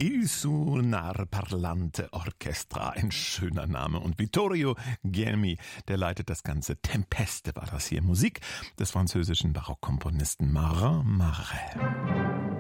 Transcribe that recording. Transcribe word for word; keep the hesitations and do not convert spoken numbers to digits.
Il Suonar Parlante Orchestra, ein schöner Name. Und Vittorio Gelmi, der leitet das Ganze. Tempeste war das hier. Musik des französischen Barockkomponisten Marin Maré.